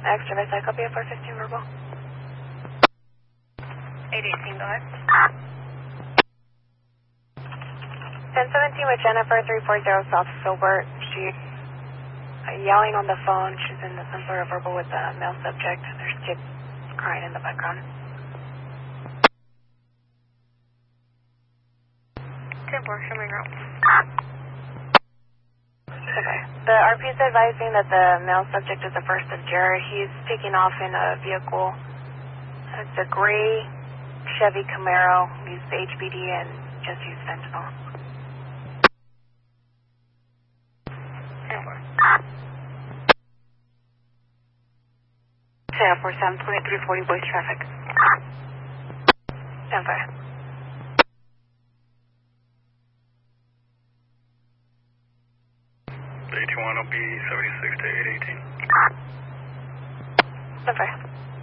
Extra Vista, copy at 415 verbal. 818, go ahead. 1017 with Jennifer, 340 South Filbert. She's yelling on the phone. She's in some sort of verbal with the male subject. There's kids crying in the background. 10-4, show me girl. Okay. The RP is advising that the male subject is the first of Jared. He's taking off in a vehicle. It's a gray Chevy Camaro. Used the HBD and just used fentanyl. 10-4. 10-4, 72340 voice traffic. 10-5. AT1 will be 76 to 818. 10-5.